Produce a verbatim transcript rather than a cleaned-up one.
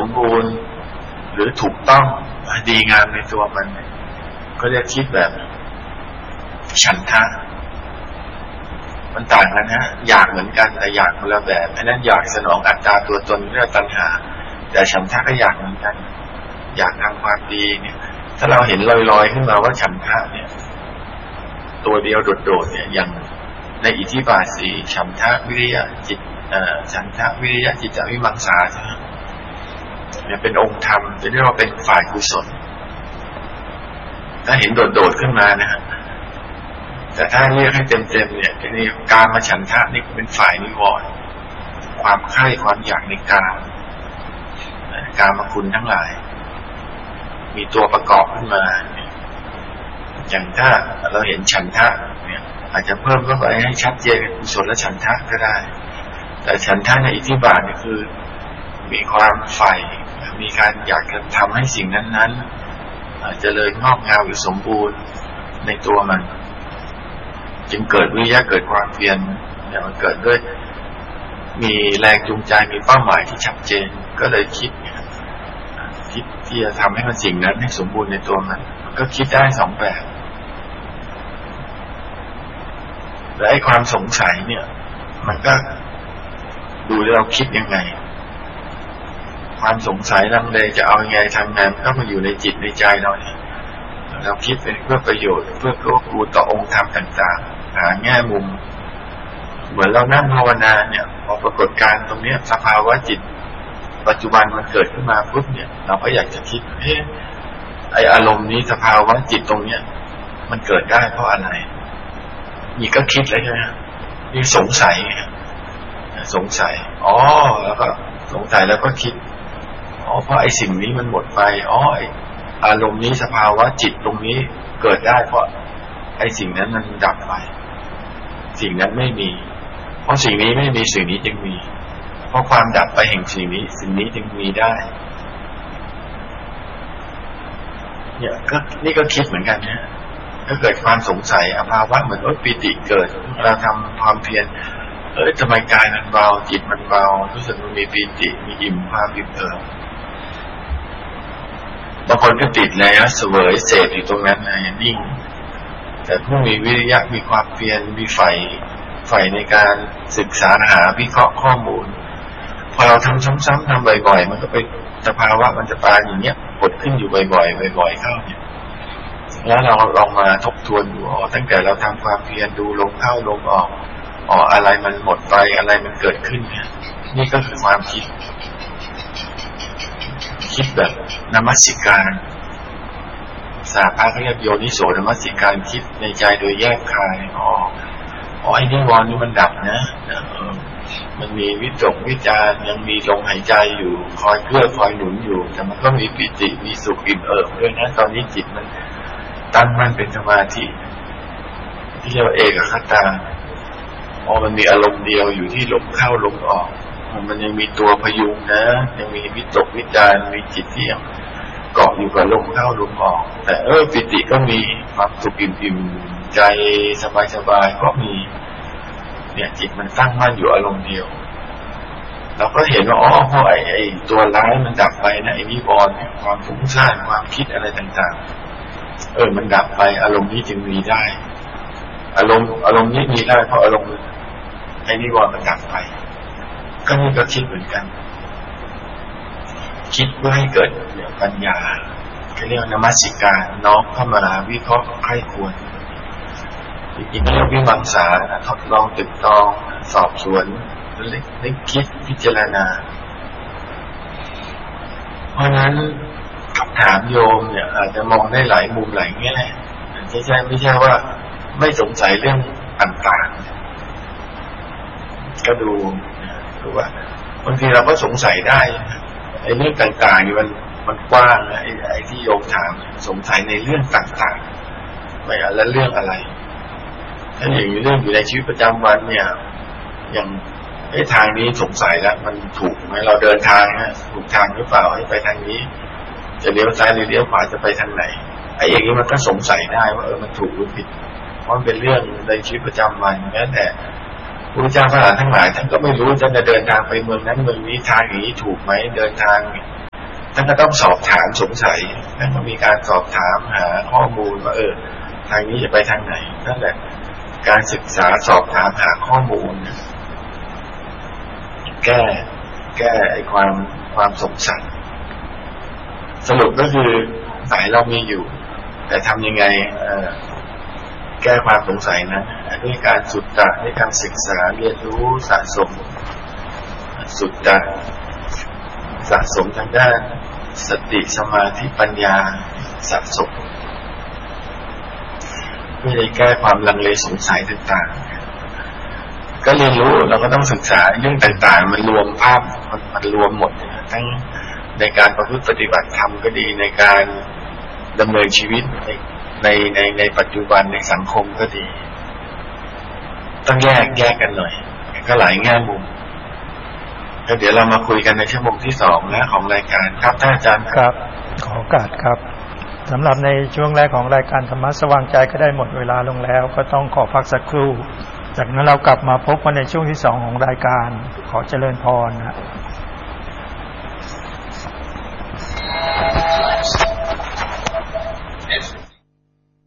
มบูรณ์หรือถูกต้องดีงามในตัวมันก็เรียกคิดแบบฉันทะมันต่างกันนะอยากเหมือนกันแต่อยากคนละแบบอันนั้นอยากสนองอัตตาตัวตนเรื่องตัณหาแต่ฉันทะก็อยากเหมือนกันอยากทำความดีเนี่ยถ้าเราเห็นลอยๆขึ้นมาว่าฉันทะเนี่ยตัวเดียวโดดๆเนี่ยอย่างในอิทธิบาทสี่ฉันทะวิริยะจิตฉันทะวิริยะจิตวิมังสาใช่ไหมเนี่ยเป็นองค์ธรรมจะเรียกว่าเป็นฝ่ายกุศลถ้าเห็นโดดๆขึ้นมานะฮะแต่ถ้าเรียกให้เต็มๆเนี่ยนี่การมาฉันทะนี่เป็นฝ่ายนิวรณ์ความใคร่ความอยากในกามกามคุณทั้งหลายมีตัวประกอบขึ้นมาอย่างถ้าเราเห็นฉันทะเนี่ยอาจจะเพิ่มเข้าไปให้ชัดเจนกุศลและฉันทะก็ได้แต่ฉันทะในอิทธิบาทเนี่ยคือมีความใฝ่มีการอยากจะทำให้สิ่งนั้นๆอาจจะเลยงอกงามอยู่สมบูรณ์ในตัวมันจึงเกิดวิริยะเกิดความเพียรเนี่ยมันเกิดด้วยมีแรงจูงใจมีเป้าหมายที่ชัดเจนก็เลยคิดคิดที่จะทำให้มันสิ่งนั้นให้สมบูรณ์ในตัวมันก็คิดได้สองแบบและไอ้ความสงสัยเนี่ยมันก็ดูเราคิดยังไงความสงสัยลังเลจะเอายังไงทำงานก็มาอยู่ในจิตในใจเราเนี่ยเราคิดเป็นเพื่อประโยชน์เพื่อเพื่อกูต่อองค์ธรรมต่างๆหาแง่มุมเหมือนเรานั่งภาวนาเนี่ยพอปรากฏการณ์ตรงนี้สภาวะจิตปัจจุบันมันเกิดขึ้นมาปุ๊บเนี่ยเราก็อยากจะคิดเอ๊ะไออารมณ์นี้สภาวะจิตตรงเนี้ยมันเกิดได้เพราะอะไรนี่ก็คิดเลยใช่ไหมนี่สงสัยสงสัยอ๋อแล้วก็สงสัยแล้วก็คิดอ๋อเพราะไอสิ่งนี้มันหมดไปอ๋อไออารมณ์นี้สภาวะจิตตรงนี้เกิดได้เพราะไอสิ่งนั้นมันดับไปสิ่งนั้นไม่มีเพราะสิ่งนี้ไม่มีสิ่งนี้จึงมีเพราะความดับไปแห่งสิ่งนี้สิ่งนี้จึงมีได้เนี่ยก็นี่ก็คิดเหมือนกันนะก็เกิดความสงสัยอภาวะเหมือนว่าปิติเกิดเราทำความเพียรเอ้ยทำไมกายมันเบาจิตมันเบารู้สึกมันมีปิติมีอิ่มความอิ่มเอิบบางคนก็ติดเลยนะเสวยเสพอยู่ตรงนั้นนะนิ่งแต่ผู้มีวิริยะมีความเพียรมีไฟไฟในการศึกษาหาวิเคราะห์ข้อมูลพอเราทำซ้ำๆทำบ่อยๆมันก็ไปสภาวะมันจะปาอย่างเงี้ยกดขึ้นอยู่บ่อยๆบ่อยๆเข้าเนี่ยแล้วเราลองมาทบทวนดูอ๋อตั้งแต่เราทำความเพียรดูลมเข้าลมออกอ๋ออะไรมันหมดไปอะไรมันเกิดขึ้นเนี่ยนี่ก็คือความคิดคิดแบบนมัสการสาภาเขาเรียกโยนิโสนมัสการคิดในใจโดยแยกคายอ๋ออ๋อไอ้นิวรณ์นี่มันดับนะมันมีวิตกวิจารยังมีลมหายใจอยู่คอยเกื้อคอยหนุนอยู่แต่มันก็มีปิติมีสุขอิ่มเอิบด้วยนะตอนนี้จิตมันตั้งมั่นเป็นสมาธิที่เรียกว่าเอกคตาอ๋อมันมีอารมณ์เดียวอยู่ที่ลมเข้าลมออกมันยังมีตัวพยุงนะยังมีวิตกวิจารมีจิตที่ยังเกาะอยู่กับลมเข้าลมออกแต่เออปิติก็มีความสุขอิ่มๆใจสบายๆก็มีเนี่ยจิตมันตั้งมั่นอยู่อารมณ์เดียวเราก็เห็นว่าอ๋อเพราะไอ้ไอ้ตัวร้ายมันดับไปนะไอ้นิวรณ์เนี่ยความฟุ้งซ่านความคิดอะไรต่างๆเออมันดับไปอารมณ์นี้จึงมีได้อารมณ์อารมณ์นี้มีได้เพราะอารมณ์ไอ้นิวรณ์มันดับไปก็นี่ก็คิดเหมือนกันคิดเพื่อให้เกิดปัญญาเรียกนมัสการน้อมเข้ามาวิเคราะห์ใคร่ควรจริงๆเรียกวิมังสาทดลองตึกตองสอบสวนเล็กคิดพิจารณาเพราะนั้นคำถามโยมเนี่ยอาจจะมองได้หลายมุมหลายแง่ไม่ใช่ไม่ใช่ว่าไม่สงสัยเรื่องต่างๆก็ดูดูว่าบางทีเราก็สงสัยได้ไอ้เรื่องต่างๆนี่มันมันกว้างนะไอ้ไอ้ที่โยมถามสงสัยในเรื่องต่างๆไม่แล้วเรื่องอะไรถ้าอย่างเรื่องอยู่ในชีวิตประจำวันเนี่ยอย่างไอ้ทางนี้สงสัยแล้วมันถูกไหมเราเดินทางฮะถูกทางหรือเปล่าให้ไปทางนี้จะเลี้ยวซ้ายหรือเลี้ยวขวาจะไปทางไหนไอ้อย่างนี้มันก็สงสัยได้ว่าเออมันถูกหรือผิดเพราะมันเป็นเรื่องในชีวิตประจำวันแม้แต่พระเจ้าพระอรหันต์ทั้งหลายท่านก็ไม่รู้จะเดินทางไปเมืองนั้นเมืองนี้ทางอย่างนี้ถูกไหมเดินทางท่านก็ต้องสอบถามสงสัยท่านก็มีการสอบถามหาข้อมูลว่าเออทางนี้จะไปทางไหนนั่นแหละการศึกษาสอบถามหาข้อมูลแก้แก้ไอ้ความความสงสัยสรุปก็คือสายเรามีอยู่แต่ทำยังไงเอ่อแก้ความสงสัยนั้นด้วยการสุตตะด้วยการศึกษาเรียนรู้สะสมสุตตะสะสมทางด้านสติสมาธิปัญญาสะสมเพื่อให้แก้ความลังเลสงสัยต่างๆก็เรียนรู้เราก็ต้องศึกษาเรื่องต่างๆมันรวมภาพมันมันรวมหมดทั้งในการประพฤติปฏิบัติธรรมก็ดีในการดำเนินชีวิตในในในในปัจจุบันในสังคมก็ดีต้องแยกแยกกันหน่อยก็หลายแง่มุมแล้วเดี๋ยวเรามาคุยกันในชั่วโมงที่สองนะของรายการครับท่านอาจารย์ครับขอโอกาสครับสำหรับในช่วงแรกของรายการธรรมะสว่างใจก็ได้หมดเวลาลงแล้วก็ต้องขอพักสักครู่จากนั้นเรากลับมาพบกันในช่วงที่สองของรายการขอเจริญพรนะ